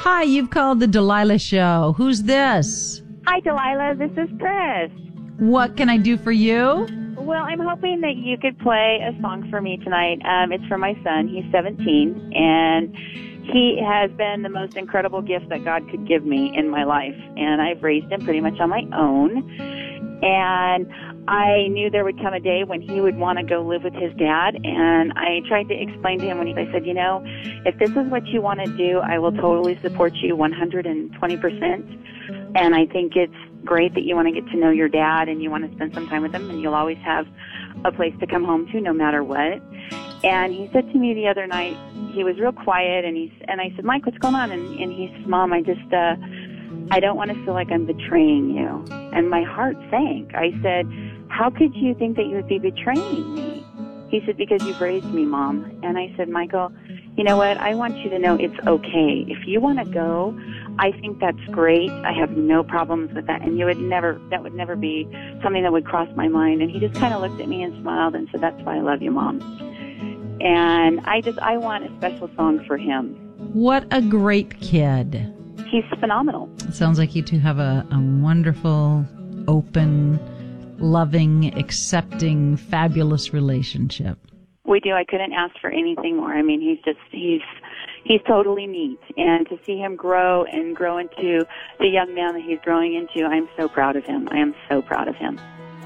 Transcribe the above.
Hi, you've called the Delilah Show. Who's this? Hi, Delilah. This is Chris. What can I do for you? Well, I'm hoping that you could play a song for me tonight. It's for my son. He's 17, and he has been the most incredible gift that God could give me in my life. And I've raised him pretty much on my own. And I knew there would come a day when he would want to go live with his dad. And I tried to explain to him I said, if this is what you want to do, I will totally support you 120%. And I think it's great that you want to get to know your dad and you want to spend some time with him, and you'll always have a place to come home to no matter what. And he said to me the other night, he was real quiet, and I said, Mike, what's going on? And he said, Mom, I don't want to feel like I'm betraying you. And my heart sank. I said, how could you think that you would be betraying me? He said, because you've raised me, Mom. And I said, Michael, you know what? I want you to know it's okay. If you want to go, I think that's great. I have no problems with that. And that would never be something that would cross my mind. And he just kind of looked at me and smiled and said, that's why I love you, Mom. And I want a special song for him. What a great kid. He's phenomenal. It sounds like you two have a wonderful, open, loving, accepting, fabulous relationship. We do. I couldn't ask for anything more. I mean, he's totally neat. And to see him grow into the young man that he's growing into, I'm so proud of him. I am so proud of him.